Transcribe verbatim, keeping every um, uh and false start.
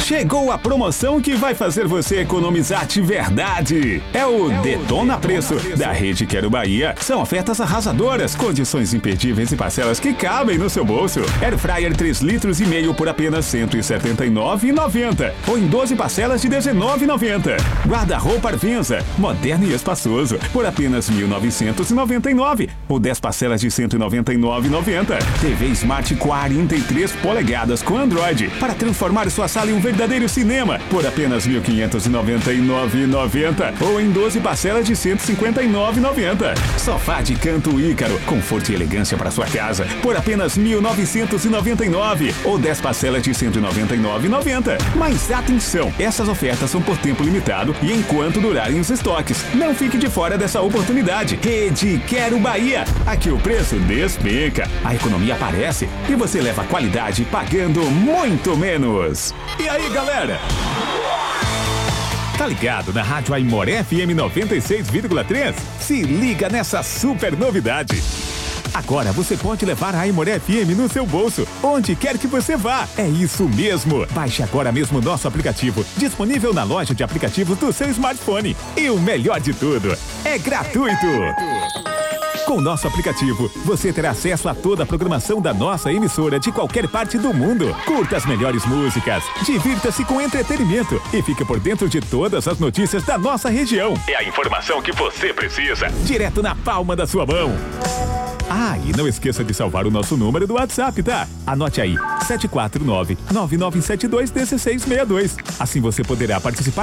Chegou a promoção que vai fazer você economizar de verdade. É o Detona Preço da Rede Quero Bahia. São ofertas arrasadoras, condições imperdíveis e parcelas que cabem no seu bolso. Air Fryer três litros e meio por apenas cento e setenta e nove reais e noventa centavos ou em doze parcelas de dezenove reais e noventa centavos. Guarda-roupa Arvenza, moderno e espaçoso, por apenas mil novecentos e noventa e nove reais ou dez parcelas de cento e noventa e nove reais e noventa centavos. T V Smart quarenta e três polegadas com Android para transformar sua sala em um verdadeiro cinema por apenas mil quinhentos e noventa e nove reais e noventa centavos ou em doze parcelas de cento e cinquenta e nove reais e noventa centavos. Sofá de canto Ícaro, conforto e elegância para sua casa por apenas mil novecentos e noventa e nove reais ou dez parcelas de cento e noventa e nove reais e noventa centavos. Mas atenção, essas ofertas são por tempo limitado e enquanto durarem os estoques. Não fique de fora dessa oportunidade. Rede Quero Bahia. Aqui o preço despenca, a economia aparece e você leva qualidade pagando muito menos. E aí, galera? Tá ligado na Rádio Aimoré F M noventa e seis vírgula três? Se liga nessa super novidade. Agora você pode levar a Aimoré F M no seu bolso, onde quer que você vá. É isso mesmo. Baixe agora mesmo nosso aplicativo, disponível na loja de aplicativos do seu smartphone. E o melhor de tudo, é gratuito. Com nosso aplicativo, você terá acesso a toda a programação da nossa emissora de qualquer parte do mundo. Curta as melhores músicas, divirta-se com entretenimento e fique por dentro de todas as notícias da nossa região. É a informação que você precisa, direto na palma da sua mão. Ah, e não esqueça de salvar o nosso número do WhatsApp, tá? Anote aí, sete quatro nove, nove nove sete dois, um seis seis dois. Assim você poderá participar